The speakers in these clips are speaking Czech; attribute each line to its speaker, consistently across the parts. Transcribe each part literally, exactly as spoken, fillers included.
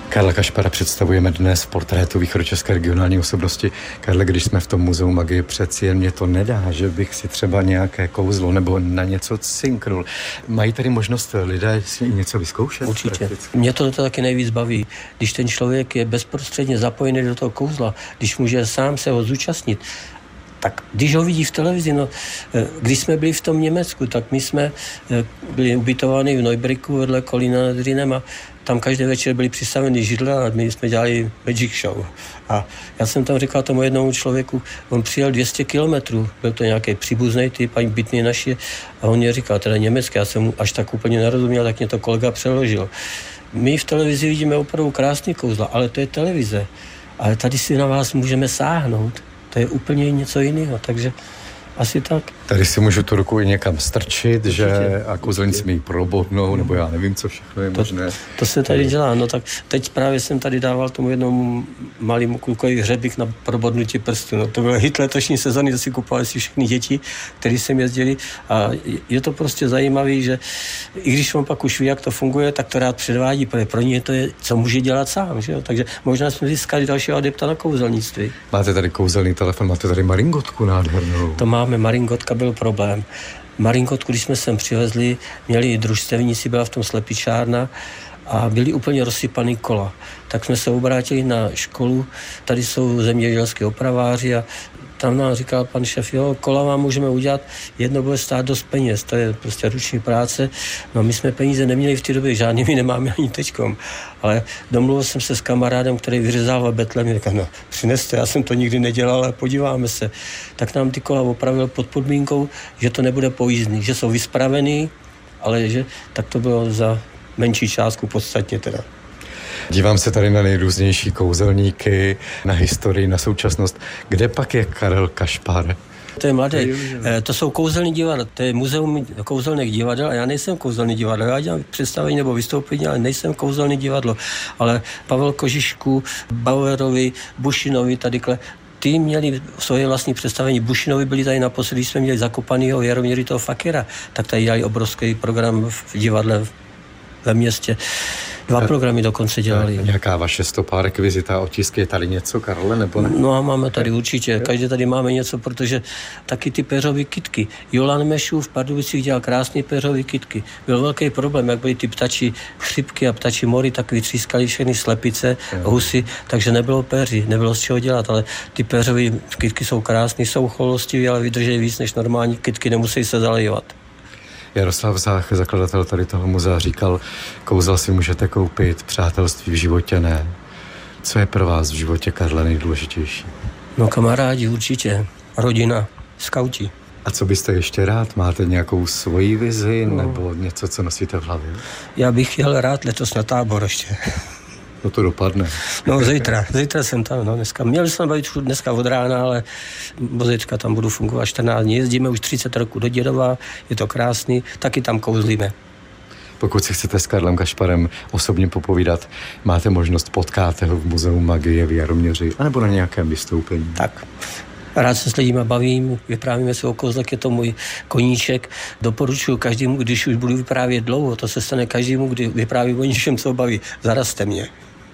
Speaker 1: Karla Kašpara představujeme dnes v portrétu východočeské regionální osobnosti. Karle, když jsme v tom muzeu magie, přeci jen mě to nedá, že bych si třeba nějaké kouzlo nebo na něco cinknul. Mají tady možnost lidé si něco vyzkoušet?
Speaker 2: Určitě.
Speaker 1: Prakticky?
Speaker 2: Mě to, to taky nejvíc baví. Když ten člověk je bezprostředně zapojený do toho kouzla, když může sám se ho zúčastnit, tak když ho vidí v televizi, no, když jsme byli v tom Německu, tak my jsme byli ubytováni v Neubricku vedle Kolína nad Rýnem a tam každý večer byli přistaveni židle a my jsme dělali magic show. A já jsem tam říkal tomu jednomu člověku, on přijel dvě stě kilometrů, byl to nějaký příbuzný typ, ani bytný naši, a on mě říkal, teda německy, já jsem mu až tak úplně nerozuměl, tak mě to kolega přeložil. My v televizi vidíme opravdu krásný kouzla, ale to je televize. Ale tady si na vás můžeme sáhnout. To je úplně něco jiného, takže asi tak.
Speaker 1: Tady si můžu tu ruku i někam strčit, určitě, že a kouzelníci mi ji probodnou, nebo já nevím, co všechno je
Speaker 2: to,
Speaker 1: možné.
Speaker 2: To se tady dělá, no tak teď právě jsem tady dával tomu jednomu malému klukovi hřebík na probodnutí prstu. No to byl hit letošní sezony, to si kupovali si všechny děti, kteří sem jezdili a je to prostě zajímavý, že i když on pak už ví, jak to funguje, tak to rád předvádí, protože pro ně to je, co může dělat sám, že jo? Takže možná jsme získali dalšího adepta na kouzelnictví.
Speaker 1: Máte tady kouzelný telefon, máte tady maringotku nádhernou.
Speaker 2: To máme, maringotka byl problém. Maringotku, když jsme sem přivezli, měli družstevníci, byla v tom slepičárna a byli úplně rozsypaný kola. Tak jsme se obrátili na školu, tady jsou zemědělské opraváři a tam nám říkal pan šef, jo, kola vám můžeme udělat, jedno bude stát dost peněz, to je prostě ruční práce. No my jsme peníze neměli v té době, žádný my nemáme ani teďkom. Ale domluvil jsem se s kamarádem, který vyřezával betle, mi říkal, no přineste, já jsem to nikdy nedělal, ale podíváme se. Tak nám ty kola opravil pod podmínkou, že to nebude pojízdný, že jsou vyspravený, ale že tak to bylo za menší částku podstatně teda.
Speaker 1: Dívám se tady na nejrůznější kouzelníky, na historii, na současnost. Kde pak je Karel Kašpar?
Speaker 2: To je mladý. To jsou kouzelní divadla. To je muzeum kouzelných divadel a já nejsem kouzelný divadlo. Já dělám představení nebo vystoupení, ale nejsem kouzelný divadlo. Ale Pavel Kožišku, Bauerovi, Bušinovi, tadykle, ty měli svoje vlastní představení. Bušinovi byli tady naposledy, jsme měli zakopanýho Jaromíry toho Fakera, tak tady dělali obrovský program v divadle ve městě. Dva programy dokonce dělali.
Speaker 1: Nějaká vaše stopa, rekvizita, otisky, je tady něco, Karle, nebo ne?
Speaker 2: No a máme tady určitě, každý tady máme něco, protože taky ty péřové kytky. Jolan Mešů v Pardubicích dělal krásné péřové kytky. Byl velký problém, jak byly ty ptačí chřipky a ptačí mory, tak vytřískali všechny slepice, husy, takže nebylo péři, nebylo z čeho dělat, ale ty péřové kytky jsou krásné, jsou cholostivé, ale vydrží víc než normální kytky, nemusí se zalejovat.
Speaker 1: Jaroslav Zách, zakladatel tady toho muzea, říkal, kouzla si můžete koupit, přátelství v životě ne. Co je pro vás v životě, Karle, nejdůležitější?
Speaker 2: No kamarádi určitě, rodina, skauti.
Speaker 1: A co byste ještě rád? Máte nějakou svoji vizi no. nebo něco, co nosíte v hlavě?
Speaker 2: Já bych jel rád letos na Tábor ještě.
Speaker 1: No to dopadne.
Speaker 2: No zítra, zítra jsem tam, no dneska. Měli jsme být dneska od rána, ale od zítra tam budu fungovat čtrnáct dní. Jezdíme už třicet roků do Dědova, je to krásný, taky tam kouzlíme.
Speaker 1: Pokud si chcete s Karlem Kašparem osobně popovídat, máte možnost potkáte ho v Muzeu magie v Jaroměři, anebo na nějakém vystoupení.
Speaker 2: Tak. Rád se s lidmi bavím, vyprávíme se o kouzlech, je to můj koníček. Doporučuji každému, když už budu vyprávět dlouho, to se stane každému, kdy vyprávím o něčem, co baví. Zarazte mě.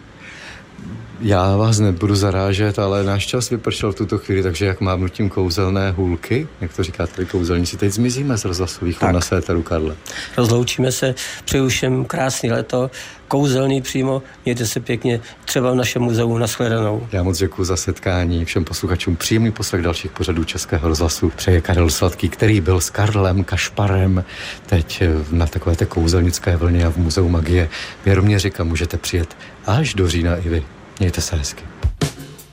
Speaker 1: Já vás nebudu zarážet, ale náš čas vypršel v tuto chvíli, takže jak mávnutím kouzelné hůlky, jak to říká tady kouzelníci, teď zmizíme z rozhlasových na séteru, Karle.
Speaker 2: Rozloučíme se, přeju všem krásný leto, kouzelný přímo, mějte se pěkně, třeba v našem muzeu, nashledanou.
Speaker 1: Já moc děkuji za setkání, všem posluchačům příjemný poslech dalších pořadů Českého rozhlasu. Přeje Karel Sladký, který byl s Karlem Kašparem teď na takové té kouzelnické vlně a v Muzeu magie v Jaroměři, kam můžete přijet až do října i vy. Mějte se hezky.